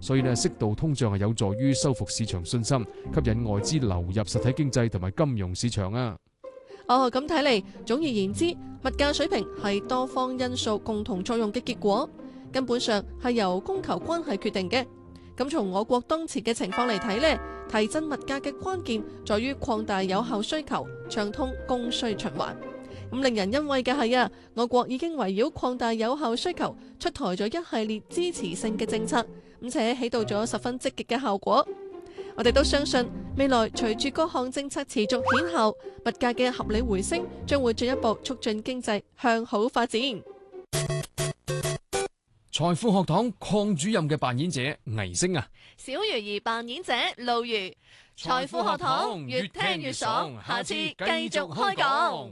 所以呢，適度通脹係有助於修復市場信心，吸引外資流入實體經濟同埋金融市場啊。 咁睇嚟，總而言之，物價水平係多方因素共同作用嘅結果，根本上係由供求關係決定嘅。咁從我國當前嘅情況嚟睇呢，提振物價嘅關鍵在於擴大有效需求，暢通供需循環。咁令人欣慰嘅係我國已經圍繞擴大有效需求，出台咗一系列支持性嘅政策，且起到咗十分積極嘅效果。我哋都相信未來隨住各項政策持續顯效，物價嘅合理回升將會進一步促進經濟向好發展。 財富學堂鄺主任嘅扮演者倪星小魚兒扮演者露如。財富學堂越聽越爽，下次繼續開講。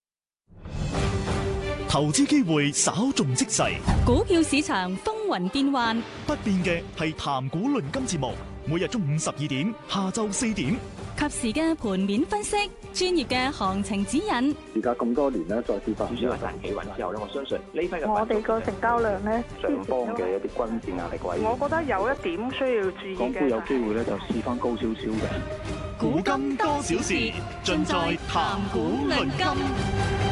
投資機會稍縱即逝， 股票市場風雲變幻， 不變嘅係談股論金節目，每日中午12點，下晝4點， 及時嘅盤面分析，專業嘅行情指引。 而家咁多年咧，再跌翻主要係大企穩之後咧，我相信呢批嘅我哋個成交量咧， 上方嘅一啲均線壓力位， 我覺得有一點需要注意嘅。 港股有機會咧就試翻高少少嘅。 古今多少事，盡在談股論金。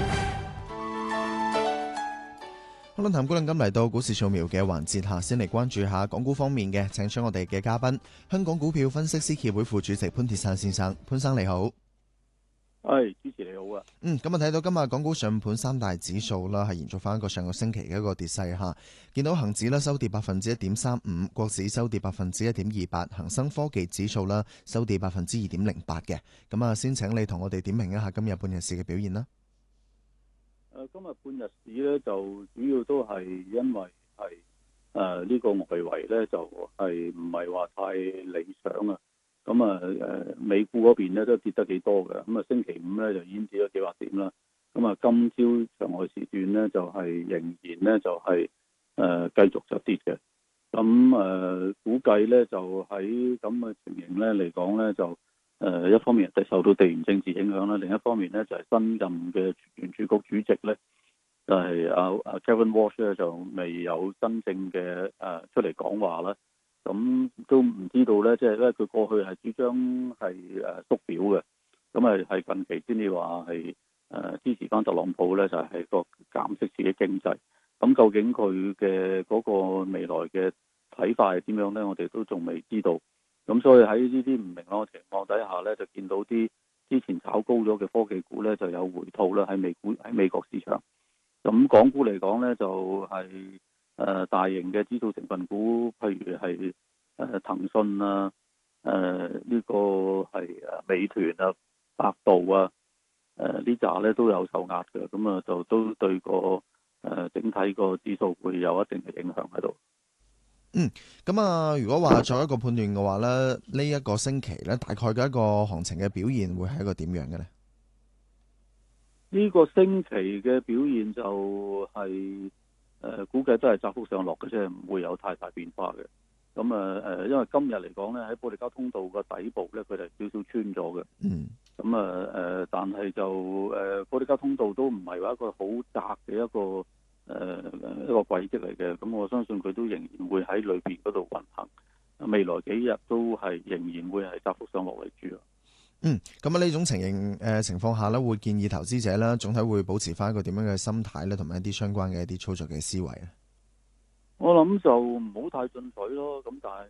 好啦，談股論金嚟到股市掃描嘅環節下，先嚟關注下港股方面嘅，請出我哋嘅嘉賓，香港股票分析師協會副主席潘鐵珊先生。潘生你好。 主持你好啊。 咁啊睇到今日港股上盤三大指數啦，係延續翻一個上個星期嘅一個跌勢吓。見到恒指啦收跌1.35%，國指收跌1.28%，恒生科技指數啦收跌2.08%嘅。咁啊，先請你同我哋點評一下今日半日市嘅表現啦。 今日半日市咧就主要都係因為係呢個外圍咧就係唔係話太理想啊。咁美股嗰邊咧都跌得幾多嘅。咁星期五咧就已經跌咗幾百點啦。咁今朝場外時段咧就係仍然咧就係繼續就跌嘅。咁估計咧就喺咁嘅情形咧嚟講咧就一方面係受到地緣政治影響啦，另一方面咧就係新任嘅聯儲局主席咧就係Kevin Walsh 咧就未有真正嘅出嚟講話啦。咁都唔知道咧，即係因為佢過去係主張係縮表嘅，咁係近期先至話係支持翻特朗普咧，就係個減息刺激經濟。咁究竟佢嘅嗰個未來嘅睇法係點樣咧？我哋都仲未知道。咁所以喺呢啲唔明朗嘅情況底下咧，就見到啲之前炒高咗嘅科技股咧就有回吐啦，喺美國市場。咁港股嚟講咧就係大型嘅指數成分股，譬如係騰訊啊，呢個係美團啊、百度啊，呢扎咧都有受壓嘅，咁就都對個整體個指數會有一定嘅影響喺度。 咁如果話作一個判斷嘅話咧，呢一個星期咧大概嘅一個行情嘅表現會係一個點樣嘅咧？ 呢個星期嘅表現就係估計都係窄幅上落嘅，即係唔會有太大變化嘅。咁因為今日嚟講咧，喺保利加通道個底部咧，佢哋少少穿咗嘅。咁但係就保利加通道都唔係話一個好窄嘅一個軌跡嚟嘅。咁我相信佢都仍然會喺裏邊嗰度運行。未來幾日都係仍然會係窄幅上落為主。 咁呢種情況下咧，會建議投資者咧，總體會保持翻一個點樣嘅心態咧，同埋一啲相關嘅一啲操作嘅思維啊。 我諗就唔好太進取咯。咁但係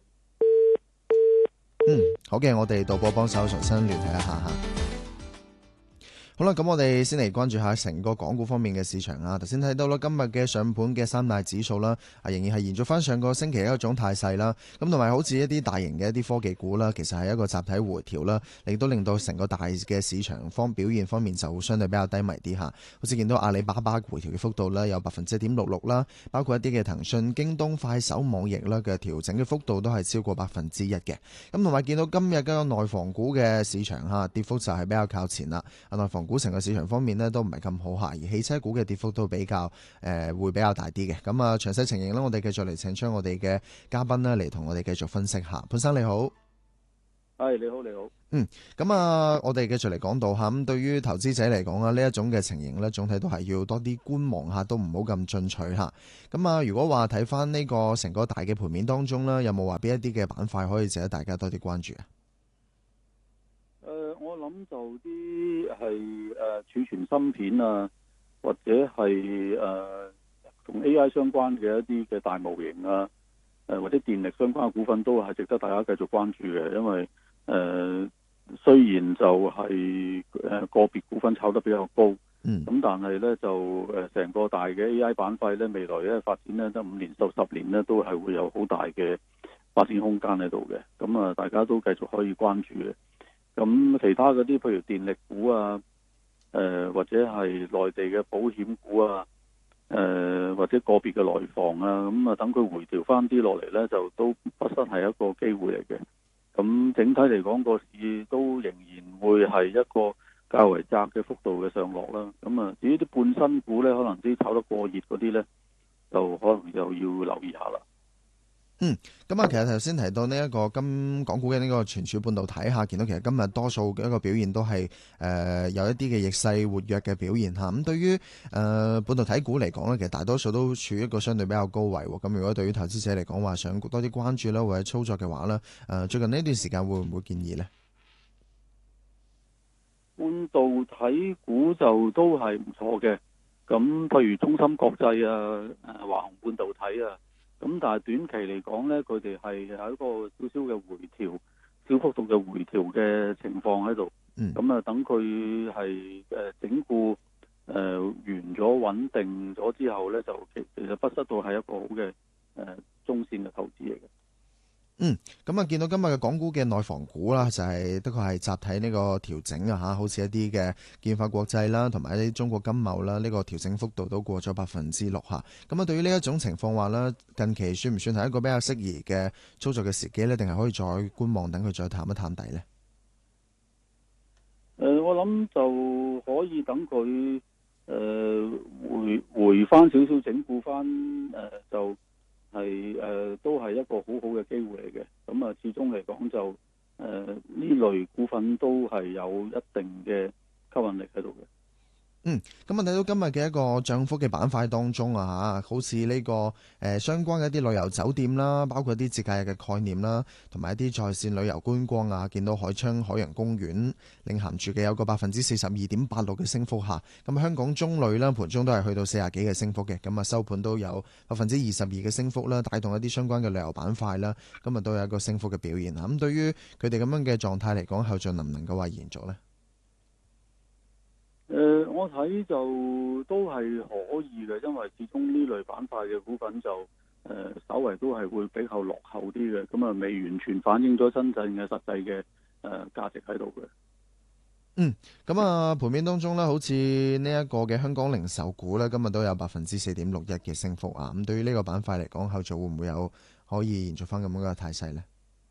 好嘅，我哋導播幫手重新聯繫一下吓。好啦，咁我哋先嚟關注下成個港股方面嘅市場啊。頭先睇到啦，今日嘅上盤嘅三大指數啦，仍然係延續翻上個星期一種態勢啦。咁同埋好似一啲大型嘅一啲科技股啦，其實係一個集體回調啦，亦都令到成個大嘅市場表現方面就相對比較低迷啲吓。好似見到阿里巴巴回調嘅幅度咧有1.66%啦，包括一啲嘅騰訊、京東、快手、網易啦嘅調整嘅幅度都係超過1%嘅。咁同埋見到今日嘅內房股嘅市場吓，跌幅就係比較靠前啦。內房股成個市場方面咧都唔係咁好下，而汽車股嘅跌幅都比較會比較大啲嘅。咁詳細情形呢，我哋繼續嚟請出我哋嘅嘉賓呢嚟同我哋繼續分析下。潘生你好。 係你好，你好。 咁啊，我哋繼續嚟講到嚇，咁對於投資者嚟講啊，呢一種嘅情形咧，總體都係要多啲觀望下，都唔好咁進取嚇。咁啊，如果話睇翻呢個成個大嘅盤面當中咧，有冇話邊一啲嘅板塊可以值得大家多啲關注啊？ 我諗就啲係儲存芯片啊，或者係同 AI 相關嘅一啲嘅大模型啊，或者電力相關嘅股份都係值得大家繼續關注嘅，因為雖然就係個別股份炒得比較高，咁但係咧就成個大嘅 AI 板塊咧，未來咧發展咧得5年到10年咧，都係會有好大嘅發展空間喺度嘅。咁啊，大家都繼續可以關注嘅。咁其他嗰啲譬如電力股啊，或者係內地嘅保險股啊，或者個別嘅內房啊，咁啊等佢回調翻啲落嚟咧，就都不失係一個機會嚟嘅。咁整體嚟講，個市都仍然會係一個較為窄嘅幅度嘅上落啦。咁啊，至於啲半新股咧，可能啲炒得過熱嗰啲咧，就可能又要留意下啦。 咁啊，其實頭先提到呢一個港股嘅呢個存儲半導體下，見到其實今日多數嘅一個表現都係有一啲嘅逆勢活躍嘅表現嚇。咁對於半導體股嚟講咧，其實大多數都處於一個相對比較高位喎。咁如果對於投資者嚟講話想多啲關注啦，或者操作嘅話咧，最近呢段時間會唔會建議呢？ 半導體股就都係唔錯嘅。咁譬如中芯國際啊、華虹半導體啊。咁但係短期嚟講呢，佢哋係有一個少少嘅回調，小幅度嘅回調嘅情況喺度。咁啊，等佢係整固完咗穩定咗之後呢，就其實不失到係一個好嘅中線嘅投資嚟嘅。 咁啊，見到今日嘅港股嘅內房股啦，就係的確係集體呢個調整啊嚇，好似一啲嘅建發國際啦，同埋一啲中國金茂啦，呢個調整幅度都過咗6%嚇。咁啊，對於呢一種情況話咧，近期算唔算係一個比較適宜嘅操作嘅時機呢？定係可以再觀望，等佢再探一探底呢？ 我諗就可以等佢回翻少少，整固翻就。都係一個好好嘅機會嚟嘅。咁啊，始終嚟講就呢類股份都係有一定嘅吸引力喺度嘅。 咁啊，睇到今日嘅一個漲幅嘅板塊當中啊嚇，好似呢個相關嘅一啲旅遊酒店啦，包括一啲節假日嘅概念啦，同埋一啲在線旅遊觀光啊，見到海昌海洋公園領銜住嘅有個42.86%嘅升幅下，咁香港中旅啦盤中都係去到40幾嘅升幅嘅，咁啊收盤都有22%嘅升幅啦，帶動一啲相關嘅旅遊板塊啦，咁啊都有一個升幅嘅表現啊。咁對於佢哋咁樣嘅狀態嚟講，後續能唔能夠話延續呢？ 我睇就都係可以嘅，因為始終呢類板塊嘅股份就稍微都係會比較落後啲嘅，咁啊未完全反映咗真正嘅實際嘅價值喺度嘅。 咁啊盤面當中咧，好似呢一個嘅香港零售股咧，今日都有4.61%嘅升幅啊。咁對於呢個板塊嚟講，後續會唔會有可以延續翻咁樣嘅態勢呢？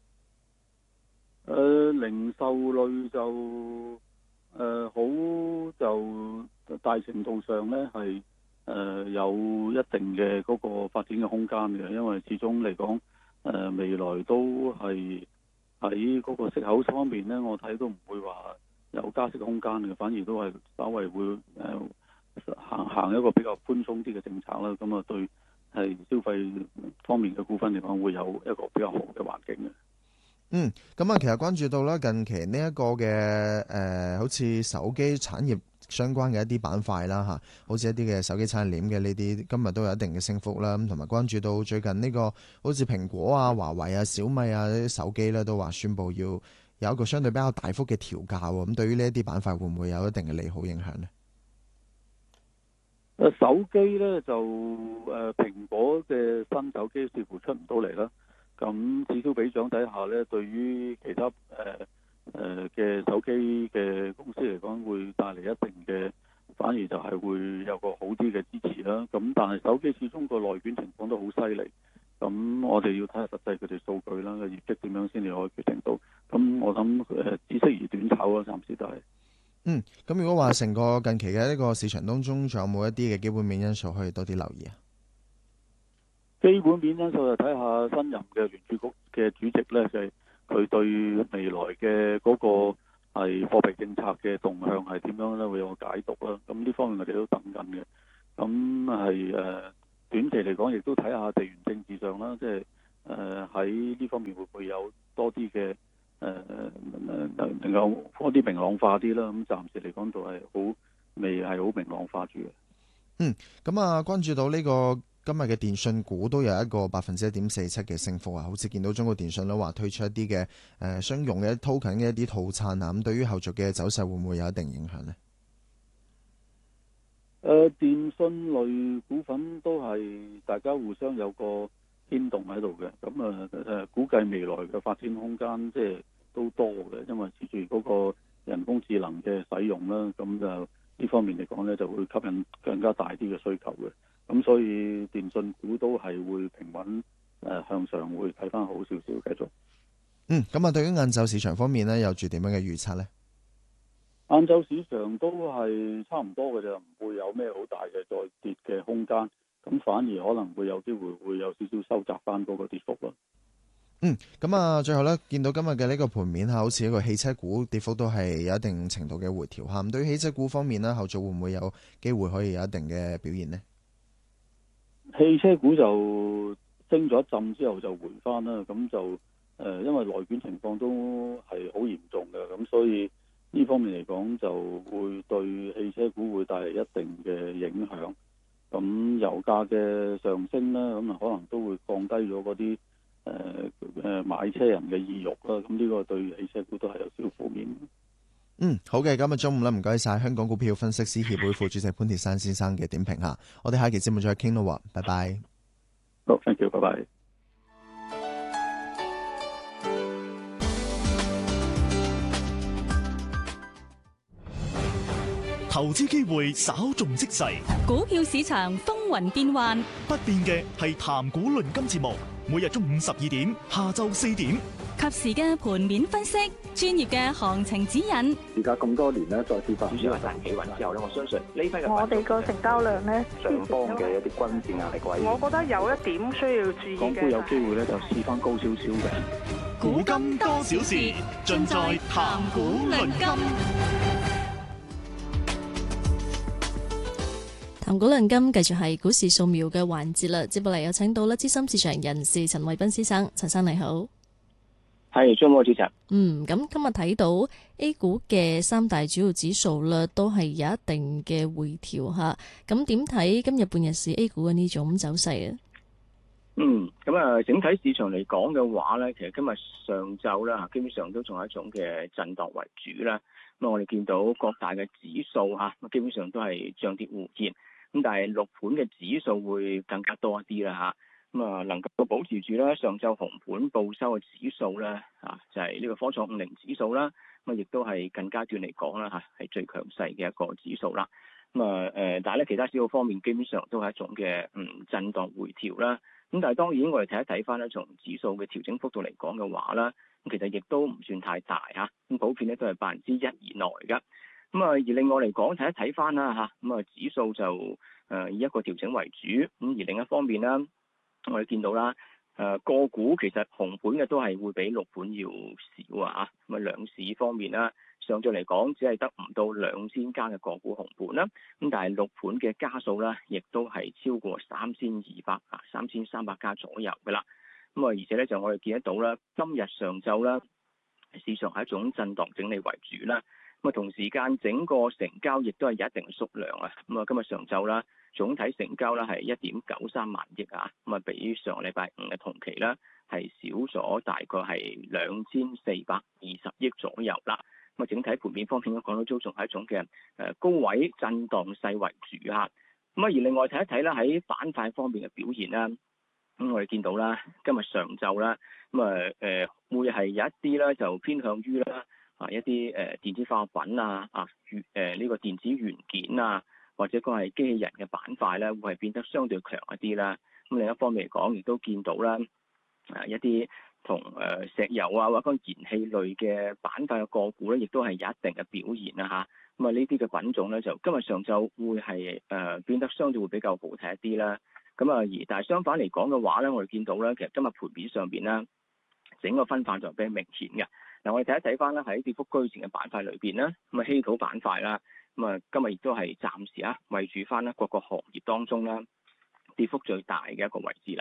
零售類就好就大程度上咧係有一定嘅嗰個發展嘅空間嘅，因為始終嚟講未來都係喺嗰個息口方面咧，我睇都唔會話有加息嘅空間嘅，反而都係稍微會行一個比較寬鬆啲嘅政策啦。咁啊對係消費方面嘅股份嚟講，會有一個比較好嘅環境嘅。 咁啊，其實關注到啦，近期呢一個嘅好似手機產業相關嘅一啲板塊啦嚇，好似一啲嘅手機產業鏈嘅呢啲，今日都有一定嘅升幅啦。咁同埋關注到最近呢個好似蘋果啊、華為啊、小米啊呢啲手機咧，都話宣布要有一個相對比較大幅嘅調價喎。咁對於呢一啲板塊，會唔會有一定嘅利好影響呢？ 手機咧就蘋果嘅新手機似乎出唔到嚟啦。咁此消彼長底下咧，對於其他嘅手機嘅公司嚟講，會帶嚟一定嘅，反而就係會有個好啲嘅支持啦。咁但係手機始終個內卷情況都好犀利，咁我哋要睇下實際佢哋數據啦，個業績點樣先至可以決定到。咁我諗只適宜短炒啦，暫時都係。 咁如果話成個近期嘅呢個市場當中，仲有冇一啲嘅基本面因素可以多啲留意啊？ 基本面因素就睇下新任嘅聯儲局嘅主席咧，就係佢對未來面會唔會有多啲嘅能夠多啲明朗化啲啦？咁暫時嚟講就未係好明朗化住嘅。 咁啊，關注到呢個今日嘅電訊股都有一個1.47%嘅升幅啊，好似見到中國電信咧話推出一啲嘅商用嘅 token 嘅一啲套餐啊，咁對於後續嘅走勢會唔會有一定影響呢？ 電信類股份都係大家互相有個牽動喺度嘅，咁估計未來嘅發展空間即係都多嘅，因為隨住嗰個人工智能嘅使用啦，咁就呢方面嚟講咧就會吸引更加大啲嘅需求嘅，咁所以電信股都係會平穩向上，會睇翻好少少繼續。 咁啊，對於晏晝市場方面咧，有住點樣嘅預測呢？ 晏晝市場都係差唔多嘅啫，唔會有咩好大嘅再跌嘅空間，咁反而可能會有機會會有少少收窄翻嗰個跌幅咯。 咁啊，最後咧見到今日嘅呢個盤面嚇，好似一個汽車股跌幅都係有一定程度嘅回調嚇。咁對於汽車股方面咧，後續會唔會有機會可以有一定嘅表現呢？ 汽車股就升咗一陣之後就回翻啦，咁就因為內卷情況都係好嚴重嘅，咁所以呢方面嚟講就會對汽車股會帶嚟一定嘅影響。咁油價嘅上升啦，咁啊可能都會降低咗嗰啲買車人嘅意欲啦。咁呢個對汽車股都係有少負面。 好嘅，今日中午啦，唔該晒香港股票分析師協會副主席潘鐵珊先生嘅點評吓，我哋下期節目再傾咯，拜拜。 好 ，thank you，拜拜。 投資機會稍縱即逝， 股票市場風雲變幻， 不變嘅係談股論金節目，每日中午12點，下晝4點， 及時嘅盤面分析，專業嘅行情指引。 而家咁多年咧，再次發主要係大企穩之後咧，我相信呢批嘅我哋個成交量咧， 上方嘅一啲均線壓力位， 我覺得有一點需要注意嘅。 港股有機會咧就試翻高少少嘅。 古今多少事，盡在談股論金。 談股論金繼續係股市掃描嘅環節啦，接落嚟有請到資深市場人士陳偉斌先生，陳生你好。 係，張哥主持。 咁今日睇到 A 股嘅三大主要指數啦，都係有一定嘅回調吓。咁點睇今日半日市 A 股嘅呢種走勢啊？ 整體市場嚟講嘅話咧，其實今日上晝啦，基本上都仲係一種嘅震盪為主啦。咁我哋見到各大嘅指數基本上都係漲跌互見。咁但係六盤嘅指數會更加多一啲啦嚇，能夠保持住咧上晝紅盤報收嘅指數咧就係呢個科創50指數啦，亦都係近階段嚟講啦係最強勢嘅一個指數啦。但係咧其他指數方面基本上都係一種嘅震盪回調啦。咁但係當然我哋睇翻咧，從指數嘅調整幅度嚟講嘅話啦，其實亦都唔算太大嚇，咁普遍咧都係1%以內㗎。而另外嚟講睇翻啦指數就以一個調整為主，而另一方面啦，我哋見到啦個股其實紅盤嘅都係會比綠盤要少兩市方面啦，上晝嚟講只係得唔到2000家嘅個股紅盤啦，咁但係綠盤嘅家數啦，亦都係超過3300家左右㗎啦。而且咧就我哋見得到啦，今日上晝啦市場係一種震盪整理為主啦。同時間整個成交亦都係有一定嘅縮量啊！今日上晝啦，總體成交啦係1.93萬億比上禮拜五嘅同期啦係少咗大概係2420億左右啦。整體盤面方面，講到都仲係一種嘅高位震盪勢為主嚇。而另外睇一睇啦，喺板塊方面嘅表現啦，我哋見到啦，今日上晝啦，會係有一啲咧就偏向於啦。一啲電子化學品呢個電子元件或者講係機器人嘅板塊咧，會係變得相對強一啲啦。咁另一方面嚟講，亦都見到啦，一啲同石油或者講燃氣類嘅板塊嘅個股咧，亦都係有一定嘅表現啦嚇。呢啲嘅品種咧，就今日上晝會係變得相對會比較好睇一啲啦。但係相反嚟講嘅話咧，我哋見到咧，其實今日盤面上邊咧，整個分化就比較明顯嘅。我哋睇翻啦，喺跌幅居前嘅板塊裏邊咧，稀土板塊啦，今日亦都係暫時位住翻啦各個行業當中啦跌幅最大嘅一個位置啦。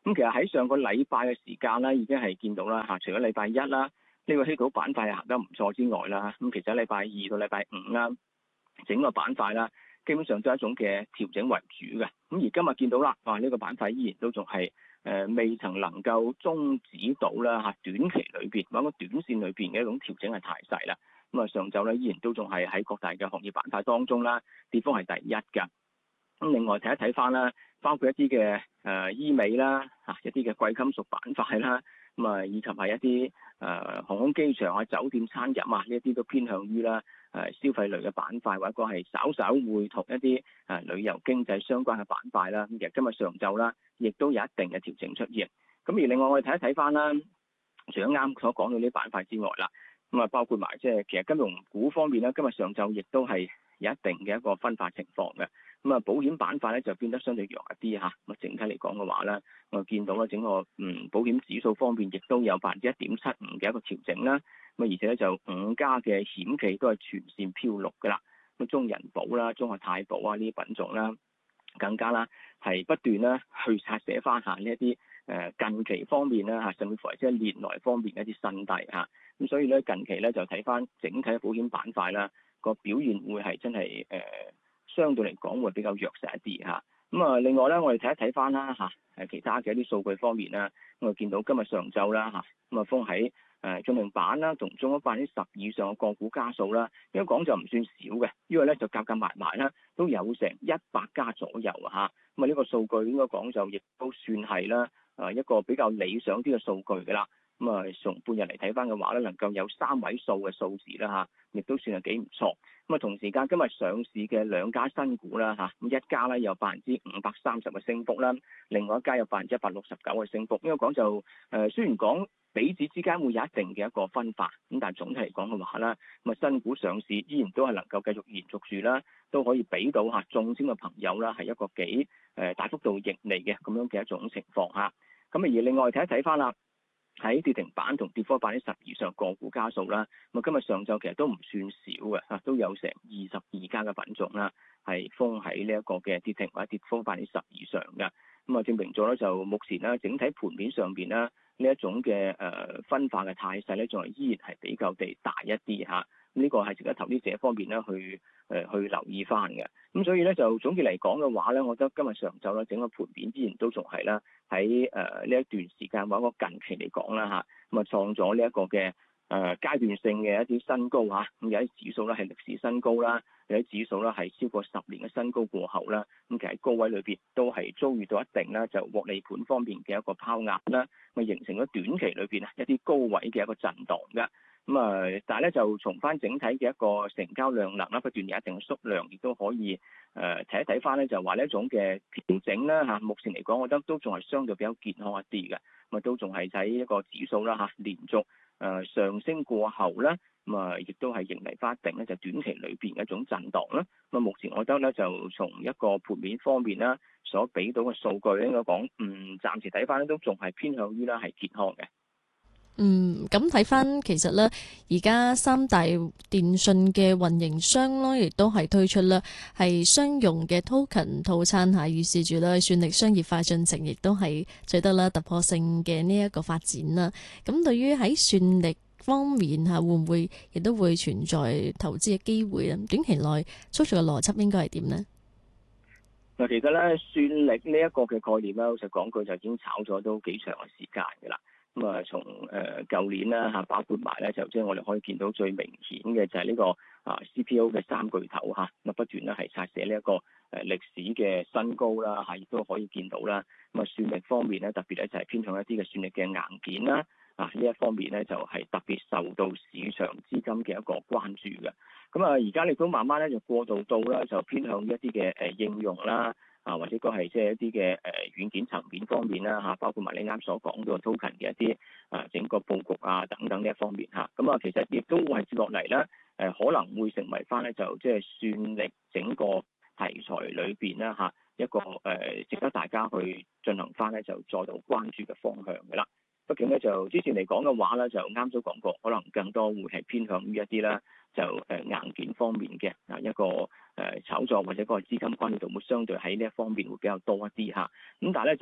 咁其實喺上個禮拜嘅時間咧，已經係見到啦嚇，除咗禮拜一啦，呢個稀土板塊行得唔錯之外啦，咁其實禮拜二到禮拜五啦，整個板塊啦，基本上都係一種嘅調整為主嘅。咁而今日見到啦，呢個板塊依然都仲係未曾能夠終止到啦嚇，短期裏邊或者短線裏邊嘅一種調整係太細啦。咁啊上晝咧依然都仲係喺各大嘅行業板塊當中啦，跌幅係第一㗎。咁另外睇一睇翻啦，包括一啲嘅醫美啦嚇，一啲嘅貴金屬板塊啦，咁啊以及係一啲航空機場啊、酒店餐飲啊呢一啲都偏向於啦消費類嘅板塊，或者個係稍稍會同一啲旅遊經濟相關嘅板塊啦。咁其實今日上晝啦，亦都有一定嘅調整出現。咁而另外我哋睇一睇翻啦，除咗啱所講到呢啲板塊之外啦，咁啊包括埋即係其實金融股方面咧，今日上晝亦都係有一定嘅一個分化情況嘅。咁啊，保險板塊咧就變得相對弱一啲嚇。咁整體嚟講嘅話咧，我見到咧整個保險指數方面亦都有1.75%嘅一個調整啦。咁而且咧就5家嘅險企都係全線漂綠㗎啦。咁中人保啦、中國太保啊呢啲品種啦，更加啦係不斷咧去拆寫翻下呢一啲近期方面啦嚇，甚至乎係即係年內方面嘅一啲新低嚇。咁所以咧近期咧就睇翻整體嘅保險板塊啦，個表現會係真係相對嚟講會比較弱勢一啲嚇。咁啊，另外咧，我哋睇一睇翻啦嚇，其他嘅一啲數據方面啦，我哋見到今日上晝啦嚇，咁啊封喺進行板啦同中咗10%以上嘅個股家數啦，應該講就唔算少嘅，因為咧就夾埋啦，都有成100家左右啊嚇。咁啊呢個數據應該講就亦都算係啦一個比較理想啲嘅數據㗎啦。咁啊，從半日嚟睇翻嘅話咧，能夠有3位數嘅數字啦嚇，亦都算係幾唔錯。咁啊，同時間今日上市嘅2家新股啦嚇，咁一家咧有530%嘅升幅啦，另外一家有169%嘅升幅。應該講就雖然講彼此之間會有一定嘅一個分化，咁但係總體嚟講嘅話啦，咁啊新股上市依然都係能夠繼續延續住啦，都可以俾到嚇中籤嘅朋友啦係一個幾大幅度盈利嘅咁樣嘅一種情況嚇。咁而另外睇一睇翻啦。喺跌停板同跌幅10%以上個股家數啦，咁啊今日上晝其實都唔算少嘅嚇，都有成22家嘅品種啦，係封喺呢一個嘅跌停或者跌幅10%以上嘅，咁啊證明咗咧就目前咧整體盤面上邊咧呢一種嘅分化嘅態勢咧，仲係依然係比較地大一啲嚇，呢個係值得投資者方面咧去留意翻嘅。咁所以咧就總結嚟講嘅話咧，我覺得今日上晝咧整個盤面依然都仲係啦，喺呢一段時間或者個近期嚟講啦嚇，咁啊創咗呢一個嘅階段性嘅一啲新高嚇，咁有啲指數咧係歷史新高啦，有啲指數咧係超過10年嘅新高過後啦，咁其實高位裏邊都係遭遇到一定啦就獲利盤方面嘅一個拋壓啦，咁形成咗短期裏邊啊一啲高位嘅一個震盪嘅。咁啊，但係咧就從翻整體嘅一個成交量能啦，不斷有一定嘅縮量，亦都可以睇一睇翻咧，就話呢一種嘅調整啦嚇。目前嚟講，我覺得都仲係相對比較健康一啲嘅，咁啊都仲係喺一個指數啦嚇，連續上升過後咧，咁啊亦都係迎嚟翻一定咧就短期裏邊嘅一種震盪啦。咁啊目前我覺得咧就從一個盤面方面啦，所俾到嘅數據應該講，暫時睇翻咧都仲係偏向於啦係健康嘅。 咁睇翻其實咧，而家3大電訊嘅運營商咯，亦都係推出啦，係商用嘅 token 套餐嚇，預示住咧算力商業化進程，亦都係取得啦突破性嘅呢一個發展啦。咁對於喺算力方面嚇，會唔會亦都會存在投資嘅機會咧？短期內操作嘅邏輯應該係點呢？ 嗱，其實咧算力呢一個嘅概念咧，老實講句就已經炒咗都幾長嘅時間㗎啦。咁啊，從舊年啦嚇，包括埋咧就即係我哋可以見到最明顯嘅就係呢個CPO 嘅3巨頭嚇，咁啊不斷咧係刷寫呢一個歷史嘅新高啦嚇，亦都可以見到啦。咁啊算力方面咧，特別咧就係偏向一啲嘅算力嘅硬件啦，呢一方面咧就係特別受到市場資金嘅一個關注嘅。咁啊而家亦都慢慢咧就過渡到啦，就偏向一啲嘅應用啦。或者個係即係一啲嘅軟件層面方面啦嚇，包括埋你啱所講嘅 token 嘅一啲整個佈局等等呢一方面嚇，咁啊其實亦都會接落嚟咧可能會成為翻咧就即係算力整個題材裏邊啦嚇一個值得大家去進行翻咧就再度關注嘅方向嘅啦。畢竟咧就之前嚟講嘅話咧就啱都講過，可能更多會係偏向於一啲啦就硬件方面嘅一個炒作或者個資金關注度會相對喺呢一方面會比較多一啲嚇。咁但係咧就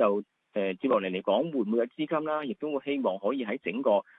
接落嚟嚟講會唔會有資金啦，亦都會希望可以喺整個